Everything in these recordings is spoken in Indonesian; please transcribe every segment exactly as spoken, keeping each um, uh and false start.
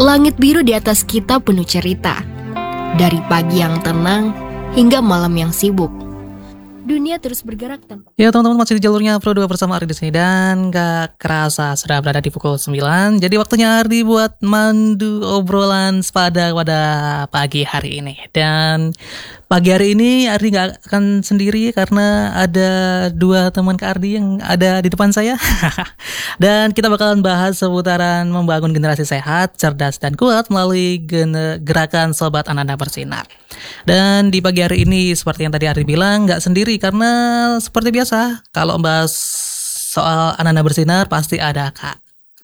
Langit biru di atas kita penuh cerita. Dari pagi yang tenang hingga malam yang sibuk. Dunia terus bergerak tanpa... Ya teman-teman, masih di jalurnya Pro dua bersama Ardi di sini. Dan gak kerasa sudah berada di pukul sembilan. Jadi waktunya Ardi buat mandu obrolan sepada pada pagi hari ini. Dan pagi hari ini Ardi gak akan sendiri karena ada dua teman Kak Ardi yang ada di depan saya. Dan kita bakalan bahas seputaran membangun generasi sehat, cerdas dan kuat melalui gen- gerakan Sobat Ananda Bersinar. Dan di pagi hari ini seperti yang tadi Ardi bilang, gak sendiri karena seperti biasa kalau bahas soal Ananda Bersinar pasti ada Kak.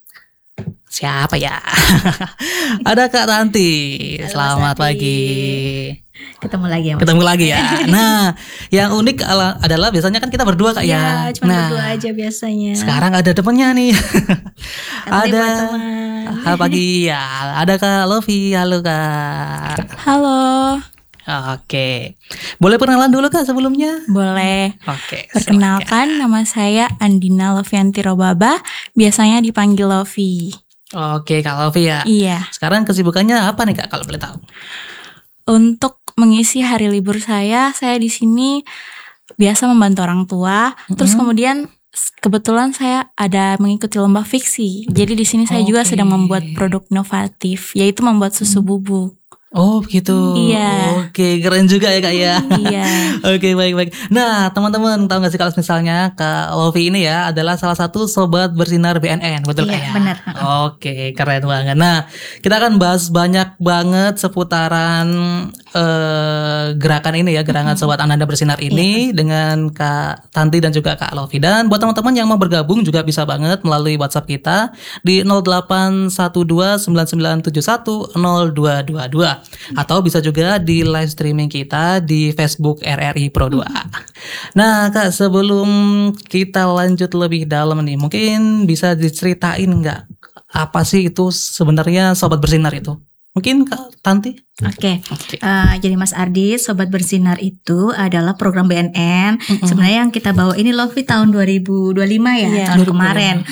Siapa ya? Ada Kak Tanti. Halo, Selamat Mas Adi. pagi. Ketemu lagi ya Mas. Ketemu lagi ya. Nah, yang unik ala- adalah biasanya kan kita berdua Kak ya. Ya, cuma nah, berdua aja biasanya. Sekarang ada temennya nih. Katanya ada buat teman. Halo pagi ya. Ada Kak Lofi. Halo Kak. Halo, Oke. Boleh perkenalan dulu Kak sebelumnya? boleh. Oke. Perkenalkan, nama saya Andina Lovianti Robaba, biasanya dipanggil Lovi. silakan. Oke Kak Lofi ya. Iya, Sekarang kesibukannya apa nih Kak kalau boleh tahu? untuk mengisi hari libur saya, saya di sini biasa membantu orang tua. Terus Mm-mm. kemudian s- kebetulan saya ada mengikuti lomba fiksi. Jadi di sini saya juga Oke. sedang membuat produk inovatif, yaitu membuat susu bubuk. Oh begitu. Iya. Oke, keren juga ya Kak ya. Iya. Oke, baik-baik. Nah, teman-teman tahu gak sih kalau misalnya Kak Lofi ini ya adalah salah satu sobat bersinar B N N, betul Kak Iya, ya? benar. Oke, keren banget. Nah, kita akan bahas banyak banget seputaran eh, gerakan ini ya, gerakan sobat Ananda Bersinar ini dengan Kak Tanti dan juga Kak Lofi. Dan buat teman-teman yang mau bergabung juga bisa banget melalui WhatsApp kita di nol delapan satu dua sembilan sembilan tujuh satu nol dua dua dua. Atau bisa juga di live streaming kita di Facebook R R I Pro dua. Nah Kak, sebelum kita lanjut lebih dalam nih, mungkin bisa diceritain nggak apa sih itu sebenarnya Sobat Bersinar itu? Mungkin Kak Tanti? Oke. Oke. Eh, jadi Mas Ardi, Sobat Bersinar itu adalah program B N N. Sebenarnya yang kita bawa ini Lofi tahun dua ribu dua puluh lima ya, Iya. tahun kemarin.